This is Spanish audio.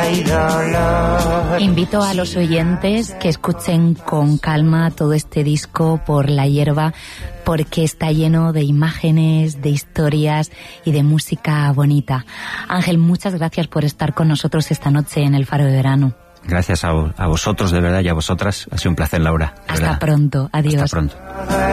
Invito a los oyentes que escuchen con calma todo este disco Por la hierba, porque está lleno de imágenes, de historias y de música bonita. Ángel, muchas gracias por estar con nosotros esta noche en El Faro de Verano. Gracias a vosotros, de verdad, y a vosotras. Ha sido un placer, Laura. Hasta pronto. Adiós. Hasta pronto.